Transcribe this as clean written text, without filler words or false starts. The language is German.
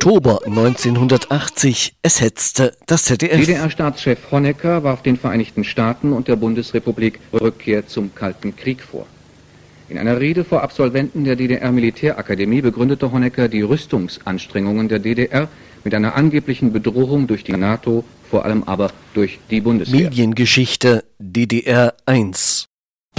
Oktober 1980. Es hetzte das ZDF. DDR-Staatschef Honecker warf den Vereinigten Staaten und der Bundesrepublik Rückkehr zum Kalten Krieg vor. In einer Rede vor Absolventen der DDR-Militärakademie begründete Honecker die Rüstungsanstrengungen der DDR mit einer angeblichen Bedrohung durch die NATO, vor allem aber durch die Bundeswehr. Mediengeschichte DDR 1.